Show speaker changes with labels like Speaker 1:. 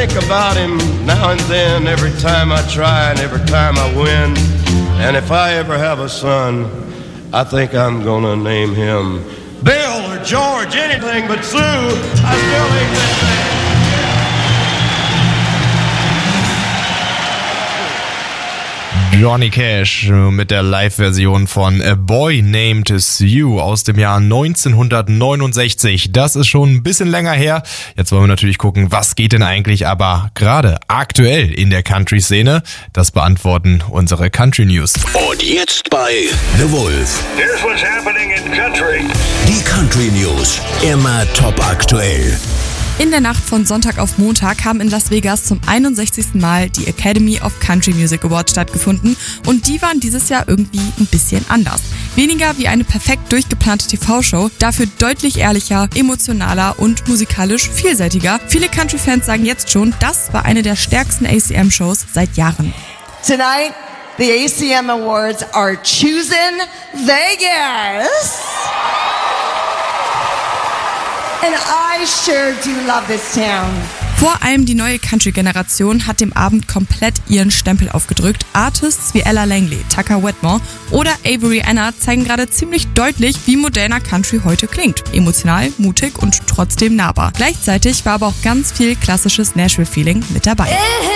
Speaker 1: think about him now and then, every time I try and every time I win. And if I ever have a son, I think I'm gonna name him Bill or George, anything but Sue. I still ain't that man.
Speaker 2: Johnny Cash mit der Live-Version von A Boy Named Sue aus dem Jahr 1969. Das ist schon ein bisschen länger her. Jetzt wollen wir natürlich gucken, was geht denn eigentlich aber gerade aktuell in der Country-Szene? Das beantworten unsere Country News.
Speaker 3: Und jetzt bei The Wolf.
Speaker 4: Here's what's happening in country.
Speaker 3: Die Country News. Immer top aktuell.
Speaker 5: In der Nacht von Sonntag auf Montag haben in Las Vegas zum 61. Mal die Academy of Country Music Awards stattgefunden und die waren dieses Jahr irgendwie ein bisschen anders. Weniger wie eine perfekt durchgeplante TV-Show, dafür deutlich ehrlicher, emotionaler und musikalisch vielseitiger. Viele Country-Fans sagen jetzt schon, das war eine der stärksten ACM-Shows seit Jahren.
Speaker 6: Tonight, the ACM Awards are choosing Vegas. And I sure do love this town.
Speaker 5: Vor allem die neue Country-Generation hat dem Abend komplett ihren Stempel aufgedrückt. Artists wie Ella Langley, Tucker Wetmore oder Avery Anna zeigen gerade ziemlich deutlich, wie moderner Country heute klingt. Emotional, mutig und trotzdem nahbar. Gleichzeitig war aber auch ganz viel klassisches Nashville-Feeling mit dabei.